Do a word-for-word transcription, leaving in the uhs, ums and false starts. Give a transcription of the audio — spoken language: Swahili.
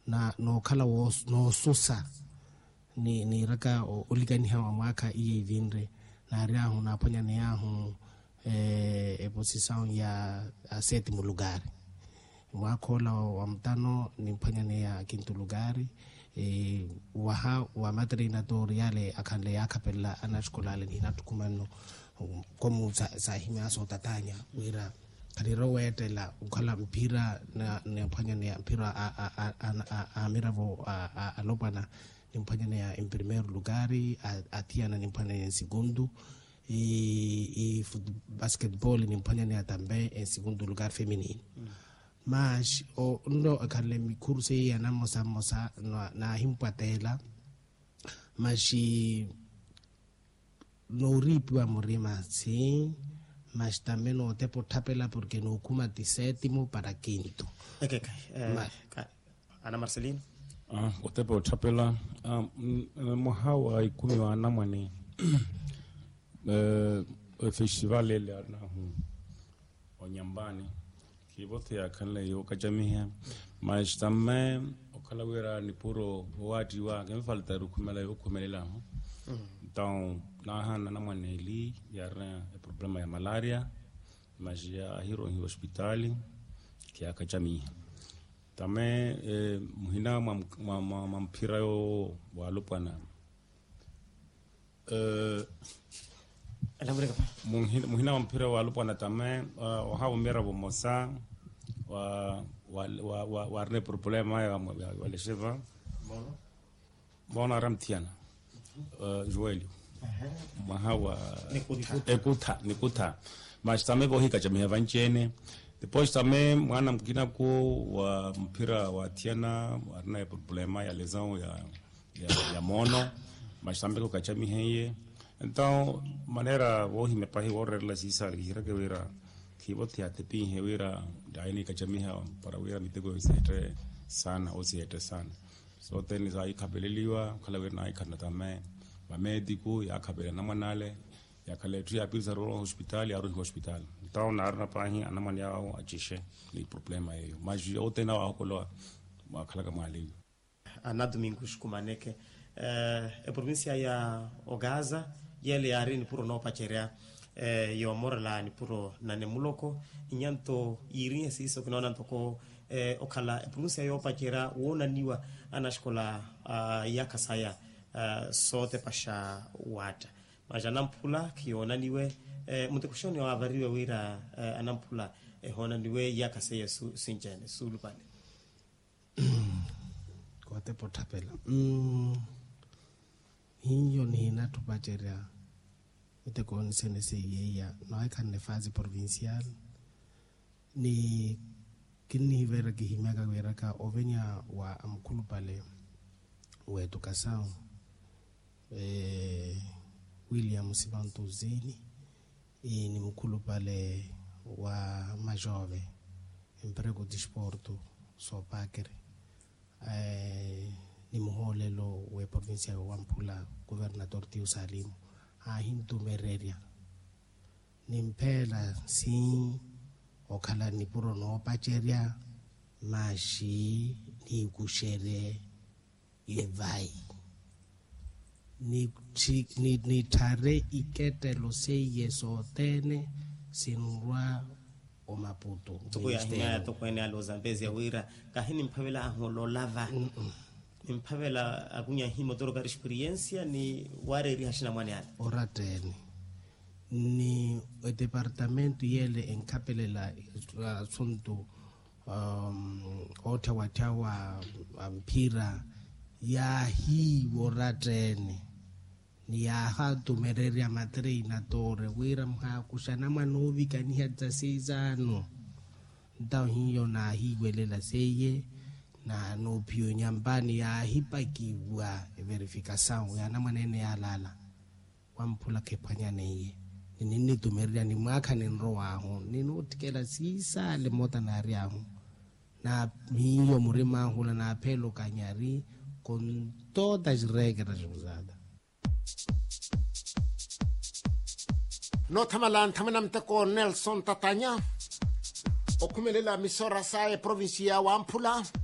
na no kala was no susa ni ni raka o uligani hawa mwaka iye vinre na ria hu na ponya ne yahu eh e posição ya a sétimo lugar mwakola wa mtano ni ponya ne ya quinto lugar e wa wa madrinator yale akanle yakapella ana skolale ni natukumano como sa himya so tatanya wira kadiro wetela ukhala mpira na ne ponya ne mpira a a a a miravo a alopana nimpanya ya em primeiro lugar a Tiana nimpanya em segundo e e basquetebol nimpanya ya também em segundo lugar feminino mm. Mas o ndo akale mikurse ya na mosa mosa na, na himpatela mas no ripwa murima sim mas também no tempo tapela porque no kuma de sétimo para quinto. Okay, okay. Uh, mas, Ana Marcelino ah uh, otepo tapela um mohawa ikumi wa namani eh festival ile na hu onyambani kibote ya kanle yo kajamia mas também okala wera ni puro wati wa kemfalta rukumela yo kumelela então na hana namani li ya e problema ya malaria mas ya hiro hi hospitali que akajamia também eh, muhina mampira yo walopana eh muhina muhina mampira walopana também o hawo mera bo mosa wa wa wa wa ne problema ya wale cheva bona bona ramtiana eh joelho mahawa ekuta nikuta mas também vou rica jamia vanchene. Depois também mwana mkina ko wa mpira wa Tiana warna problema ya lesão ya ya, ya mono mas também ko kachami heye então maneira wohi me pahi wor la sisa hira ke wera kibote atepi hewera daini kachami ha para wera mitego isete sana o siete sana so teni sai kabeleliwa kala wera na ikana também ba medico ya kabela na manale ya kale tu ya pisa ro hospital ya ro hospital então na arna pahi anaman ya achishe ni problema hiyo mas o tena wa kolo makala kama ali ana Domingos Kumaneke eh e província ya Ogaza yele arini puro no pacherea eh yo morala ni puro na nemuloko inyanto irinye siso kinaona ntoko eh okala província yo pachera wona niwa ana shkola uh, ya kasaya uh, sote pasha wata majanampula kiona niwe eh mutekushoni wa avariwe wira eh, anampula eh, hona niwe yakase su sinjene sulupale kwa tepo tapela mm hiyo ni na tupacheria miteko nisene seyeya no aikane fase provincial ni kini vera kihimaga wera ka ovenya wa amkulu pale wa educação eh William Sibantuzini e ni mkulu pale wa majove emprego de esporto so pakere eh ni muholelo we provincia wa Mpula governador Tio Salimu a hinto mereria ni mpela si okala ni puro no pacheria mashi ni kushere evai ni ni ni tare ikete lo seye sotene sinwa o Maputo to ya hina to kwene alo Zambezi wira kahini mpavela aholo lava mpavela akunya himo toro ka experiência ni ware ri hashina mwane ala oratene ni o departamento yele enkapelela asunto um Ottawa tawa mpira ya hi oratene ni ya hatu mereria matrina tore wira mha kushana manovi kani hata seizano ndao hiyo na hiwelela seye na no pio nyambani ya hipakiwa verificação ya na manene ya lala wampula kepanyane ye ni nini tumeria ni mwaka ni nro waho ni notikela sisa le mota na riaho na hiyo murima hula na apelo kanyari con todas as regras usadas. No tamalan tamanam tako Nelson Tatanya okumelela misora sae provincia wa Mpula